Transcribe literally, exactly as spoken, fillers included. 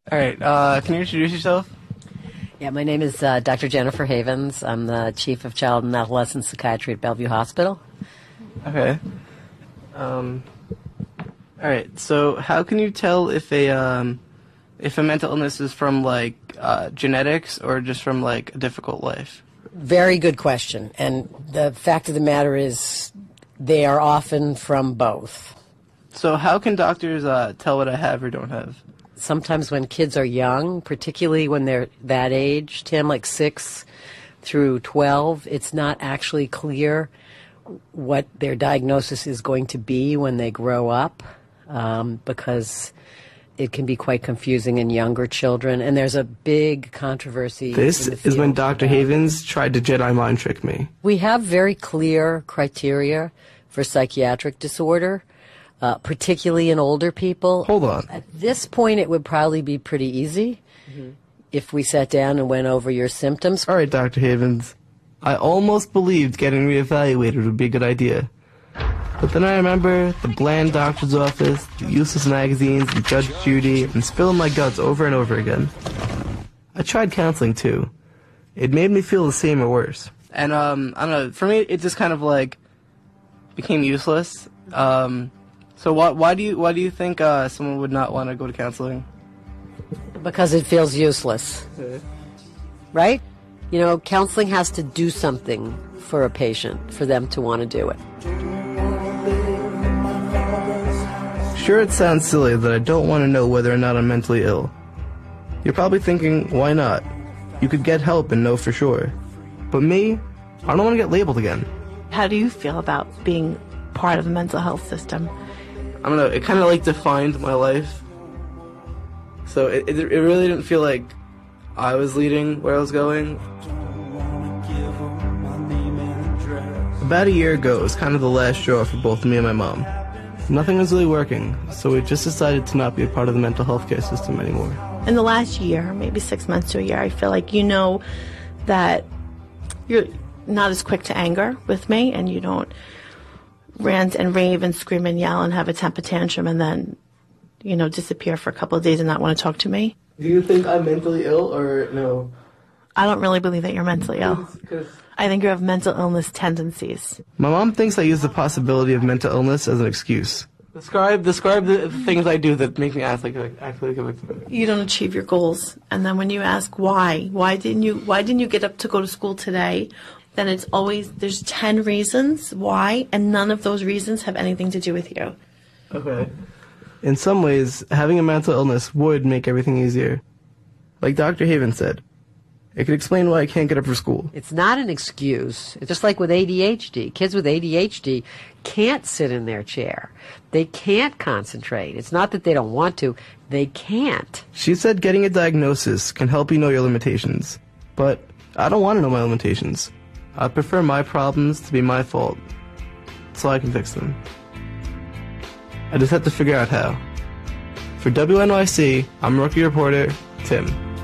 All right, uh, can you introduce yourself? Yeah, my name is uh, Doctor Jennifer Havens. I'm the Chief of Child and Adolescent Psychiatry at Bellevue Hospital. Okay. Um, all right, so how can you tell if a, um, if a mental illness is from, like, uh, genetics or just from, like, a difficult life? Very good question. And the fact of the matter is they are often from both. So how can doctors uh, tell what I have or don't have? Sometimes when kids are young, particularly when they're that age, Tim, like six through twelve, it's not actually clear what their diagnosis is going to be when they grow up, um, because it can be quite confusing in younger children, and there's a big controversy. This is when Doctor Havens tried to Jedi mind trick me. We have very clear criteria for psychiatric disorder. Uh, particularly in older people. Hold on. At this point, it would probably be pretty easy mm-hmm. if we sat down and went over your symptoms. All right, Doctor Havens. I almost believed getting reevaluated would be a good idea. But then I remember the bland doctor's office, the useless magazines, and Judge Judy, and spilling my guts over and over again. I tried counseling, too. It made me feel the same or worse. And, um, I don't know, for me, it just kind of, like, became useless. Um... So why, why do you why do you think uh, someone would not want to go to counseling? Because it feels useless, okay. Right? You know, counseling has to do something for a patient for them to want to do it. Sure, it sounds silly that I don't want to know whether or not I'm mentally ill. You're probably thinking, why not? You could get help and know for sure. But me, I don't want to get labeled again. How do you feel about being part of the mental health system? I don't know, it kind of like defined my life. So it, it, it really didn't feel like I was leading where I was going. About a year ago, it was kind of the last straw for both me and my mom. Nothing was really working, so we just decided to not be a part of the mental health care system anymore. In the last year, maybe six months to a year, I feel like you know that you're not as quick to anger with me, and you don't rant and rave and scream and yell and have a temper tantrum and then, you know, disappear for a couple of days and not want to talk to me. Do you think I'm mentally ill or no? I don't really believe that you're mentally ill. I think you have mental illness tendencies. My mom thinks I use the possibility of mental illness as an excuse. Describe describe the things I do that make me act like act like a victim. You don't achieve your goals, and then when you ask why, why didn't you why didn't you get up to go to school today? Then it's always, there's ten reasons why, and none of those reasons have anything to do with you. Okay. In some ways, having a mental illness would make everything easier. Like Doctor Havens said, it could explain why I can't get up for school. It's not an excuse. It's just like with A D H D. Kids with A D H D can't sit in their chair. They can't concentrate. It's not that they don't want to. They can't. She said getting a diagnosis can help you know your limitations. But I don't want to know my limitations. I prefer my problems to be my fault, so I can fix them. I just have to figure out how. For W N Y C, I'm rookie reporter Tim.